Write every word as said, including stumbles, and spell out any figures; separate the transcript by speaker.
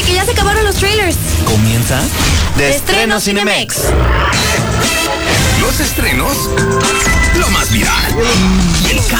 Speaker 1: ¡Súbele, que ya se acabaron los trailers!
Speaker 2: Comienza
Speaker 1: De Estreno Cinemex.
Speaker 3: Los estrenos, lo más viral. Y el